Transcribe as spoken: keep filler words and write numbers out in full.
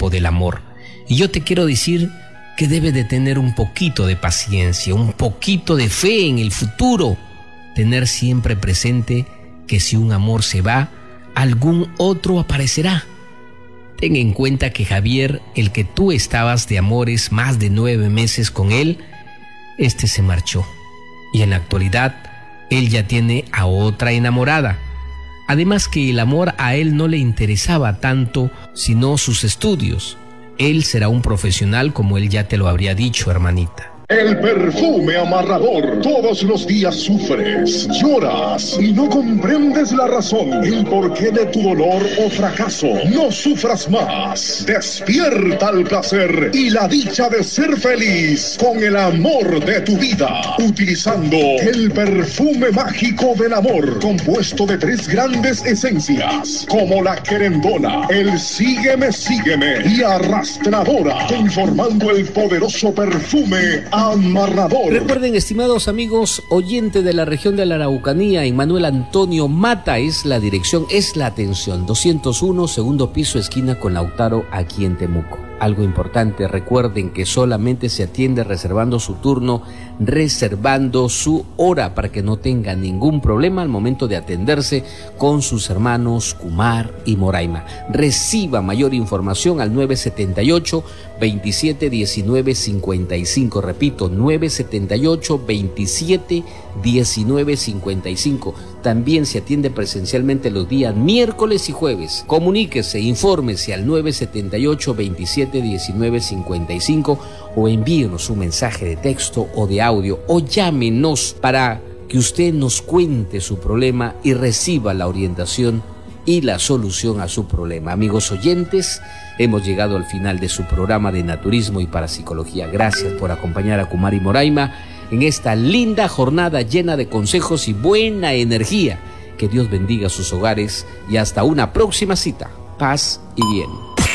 tiempo del amor. Y yo te quiero decir que debe de tener un poquito de paciencia, un poquito de fe en el futuro. Tener siempre presente que si un amor se va, algún otro aparecerá. Ten en cuenta que Javier, el que tú estabas de amores más de nueve meses con él, este se marchó. Y en la actualidad, él ya tiene a otra enamorada. Además que el amor a él no le interesaba tanto, sino sus estudios. Él será un profesional como él ya te lo habría dicho, hermanita. El perfume amarrador. Todos los días sufres, lloras y no comprendes la razón, el porqué de tu dolor o fracaso. No sufras más. Despierta el placer y la dicha de ser feliz con el amor de tu vida, utilizando el perfume mágico del amor, compuesto de tres grandes esencias, como la querendona, el sígueme, sígueme y arrastradora, conformando el poderoso perfume amarrador. Recuerden, estimados amigos, oyente de la región de la Araucanía, Emmanuel Antonio Mata es la dirección, es la atención, doscientos uno, segundo piso, esquina con Lautaro, aquí en Temuco. Algo importante, recuerden que solamente se atiende reservando su turno, reservando su hora para que no tenga ningún problema al momento de atenderse con sus hermanos Kumar y Moraima. Reciba mayor información al nueve siete ocho, veintisiete diecinueve cincuenta y cinco. Repito, nueve siete ocho, veintisiete diecinueve cincuenta y cinco. También se atiende presencialmente los días miércoles y jueves. Comuníquese, infórmese al nueve siete ocho, veintisiete diecinueve cincuenta y cinco o envíenos un mensaje de texto o de audio o llámenos para que usted nos cuente su problema y reciba la orientación y la solución a su problema. Amigos oyentes, hemos llegado al final de su programa de naturismo y parapsicología. Gracias por acompañar a Kumar y Moraima en esta linda jornada llena de consejos y buena energía. Que Dios bendiga sus hogares y hasta una próxima cita. Paz y bien.